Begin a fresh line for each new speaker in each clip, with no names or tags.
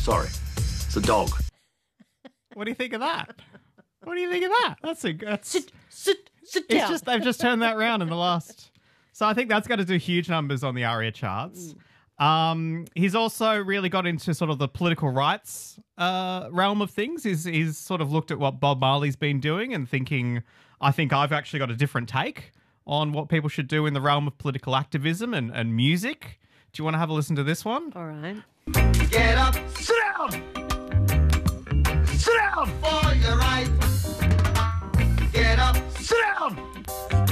Sorry. It's a dog.
What do you think of that? What do you think of that?
Sit
It's
down.
just they've just turned that round in the last. So I think that's going to do huge numbers on the ARIA charts. He's also really got into sort of the political rights realm of things. He's sort of looked at what Bob Marley's been doing and thinking, I think I've actually got a different take on what people should do in the realm of political activism and music. Do you want to have a listen to this one?
All right.
Get up. Sit down. Sit down for your right. Get up. Sit down.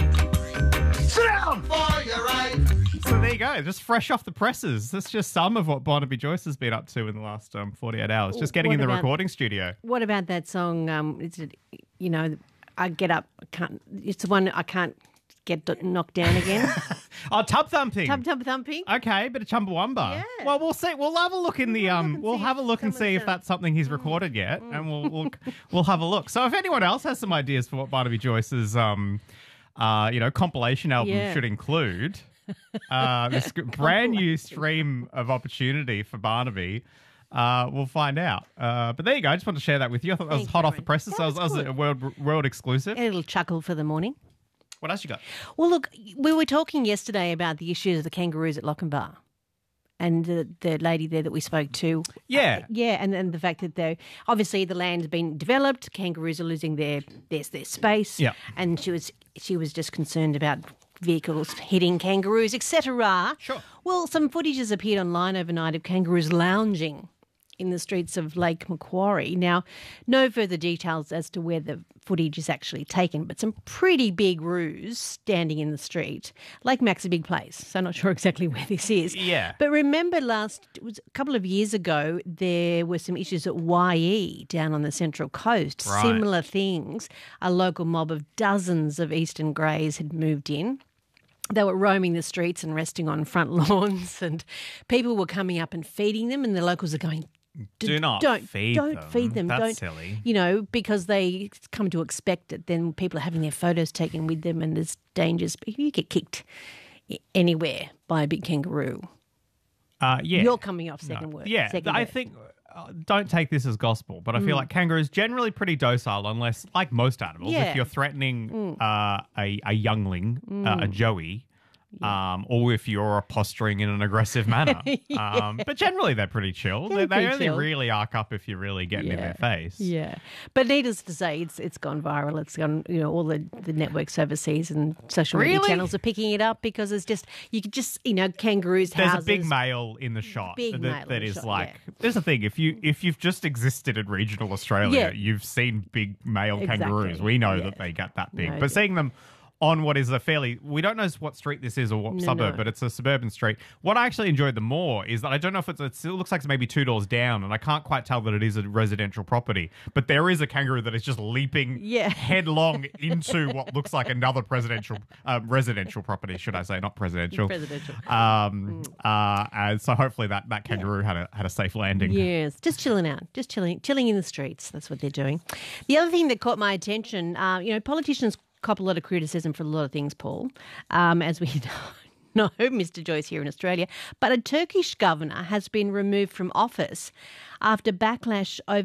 Sit down for your right.
So there you go, just fresh off the presses. That's just some of what Barnaby Joyce has been up to in the last 48 hours, just getting
What
in the
about-
recording studio.
What about that song? Is it, I get up, I can't. It's the one I can't get knocked down again.
Oh, tub thumping.
Tub thumping.
Okay, bit of Chumbawamba.
Yeah.
Well, we'll see. We'll have a look in the We'll have a look and see if that's something he's recorded yet, and we'll have a look. So if anyone else has some ideas for what Barnaby Joyce's compilation album should include, this brand new stream of opportunity for Barnaby. We'll find out. But there you go. I just wanted to share that with you. I thought that was
Thanks,
hot off the
Aaron.
presses. So
That
that was
was
a world exclusive.
A little chuckle for the morning.
What else you got?
Well, look, we were talking yesterday about the issues of the kangaroos at Lochinvar. And the lady there that we spoke to.
Yeah.
And the fact that they're obviously the land's been developed, kangaroos are losing their space.
Yeah.
And she was just concerned about vehicles hitting kangaroos, etc.
Sure.
Well, some footage has appeared online overnight of kangaroos lounging in the streets of Lake Macquarie. Now, no further details as to where the footage is actually taken, but some pretty big roos standing in the street. Lake Mac's a big place, so I'm not sure exactly where this is.
Yeah.
But remember it was a couple of years ago, there were some issues at YE down on the Central Coast.
Right.
Similar things. A local mob of dozens of eastern greys had moved in. They were roaming the streets and resting on front lawns, and people were coming up and feeding them, and the locals are going,
Don't feed them. That's
don't,
silly.
because they come to expect it. Then people are having their photos taken with them, and there's dangers. You get kicked anywhere by a big kangaroo.
Yeah.
You're coming off second word.
Yeah,
second
I
word.
think, don't take this as gospel, but I feel like kangaroos generally pretty docile unless, like most animals,
Yeah.
if you're threatening a youngling, a joey, or if you're posturing in an aggressive manner. But generally they're pretty chill.
They're
They
pretty
only
chill.
really arc up if you're really getting in their face.
Yeah, but needless to say, it's gone viral. It's gone, all the networks overseas and social media
Really?
channels are picking it up because it's just, you could just, kangaroos,
There's
houses.
a big male in the shot
Big male in
that
the
is
shot,
like.
yeah.
There's the thing. If you've just existed in regional Australia,
Yeah.
you've seen big male
Exactly.
kangaroos. We know
Yeah.
that they get that big,
No,
but
yeah.
seeing them on what is a fairly, we don't know what street this is or what suburb,
no.
but it's a suburban street. What I actually enjoyed the more is that I don't know if it looks like it's maybe 2 doors down, and I can't quite tell that it is a residential property, but there is a kangaroo that is just leaping headlong into what looks like another residential property, should I say, not presidential.
Presidential.
And so hopefully that kangaroo had a safe landing.
Yes, just chilling out, just chilling in the streets. That's what they're doing. The other thing that caught my attention, politicians cop a lot of criticism for a lot of things, Paul, as we know, Mr. Joyce here in Australia. But a Turkish governor has been removed from office after backlash over